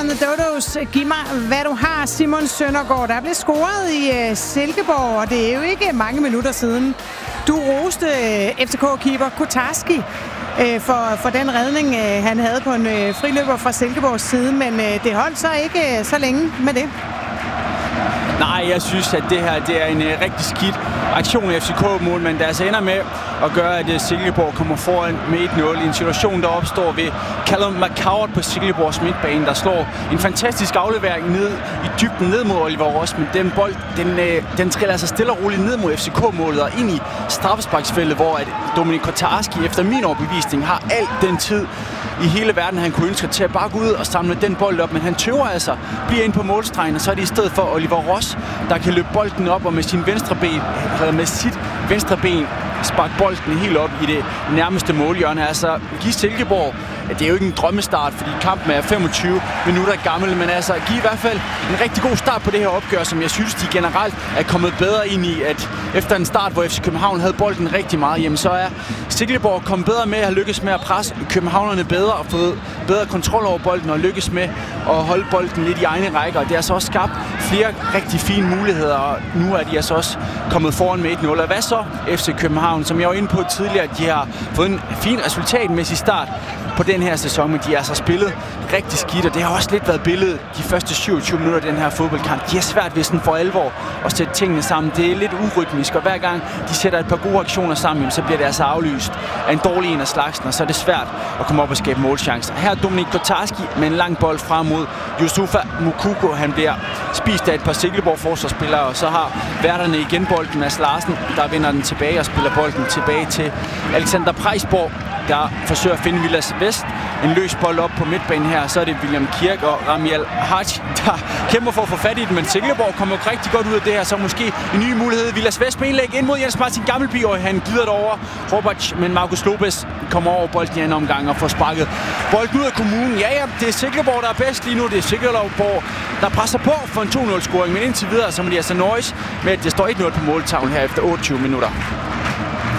and the Dodos. Giv mig, hvad du har, Simon Søndergaard. Der blev scoret i Silkeborg, og det er jo ikke mange minutter siden. Du roste FCK-keeper Kotarski for den redning, han havde på en friløber fra Silkeborgs side, men det holdt så ikke så længe med det. Nej, jeg synes, at det her det er en rigtig skidt aktion af FCK-mål, men der altså ender med at gøre, at Silkeborg kommer foran med 1-0 i en situation, der opstår ved Callum McCoward på Silkeborgs midtbane, der slår en fantastisk aflevering ned i dybden ned mod Oliver Ross, men den bold, den triller altså stille og roligt ned mod FCK-målet og ind i straffesparksfeltet, hvor at Dominik Kotarski efter min overbevisning har al den tid i hele verden, han kunne ønske til at bare gå ud og samle den bold op, men han tøver altså, bliver ind på målstregen, og så er det i stedet for Oliver Ross, der kan løbe bolden op og med sit venstre ben sparke bolden helt op i det nærmeste målhjørne. Altså, give Silkeborg, det er jo ikke en drømmestart, fordi kampen er 25 minutter gammel, men altså, give i hvert fald en rigtig god start på det her opgør, som jeg synes, de generelt er kommet bedre ind i, at efter en start, hvor FC København havde bolden rigtig meget, jamen så er Silkeborg kommet bedre med at have lykkes med at presse københavnerne bedre og fået bedre kontrol over bolden og lykkes med at holde bolden lidt i egne rækker, og det har så også skabt flere rigtig fine muligheder, og nu er de altså også kommet foran med 1-0. Og hvad så FC København, som jeg var inde på tidligere, de har fået en fin resultatmæssig start på den her sæson, men de har altså spillet rigtig skidt, og det har også lidt været billedet de første 27 minutter af den her fodboldkamp. De har svært ved sådan for alvor at sætte tingene sammen. Det er lidt urytmisk, og hver gang de sætter et par gode aktioner sammen, så bliver det altså aflyst af en dårlig en af slagsen, og så er det svært at komme op og skabe målchancer. Her er Dominik Kotarski med en lang bold frem mod Yusufa Moukoko. Han bliver spist af et par Silkeborg-forsvarsspillere, og så har værterne igen bolden. Mads Larsen, der vinder den tilbage og spiller bolden tilbage til Alexander Preisborg, der forsøger at finde Vilas Vest. En løs bold op på midtbanen her, så er det William Kirk og Ramiel Haj, der kæmper for at få fat i den, men Silkeborg kommer jo rigtig godt ud af det her, så måske en ny mulighed. Vilas Vest med indlæg ind mod Jens Martin Gammelby, og han glider det over Robert, men Marcus Lopez kommer over bolden i anden omgang og får sparket bolden ud af kommunen. Ja, det er Silkeborg, der er bedst lige nu. Det er Silkeborg, der presser på for en 2-0-scoring, men indtil videre, så må de altså nøjes med, at det står 1-0 på måltavlen her efter 28 minutter.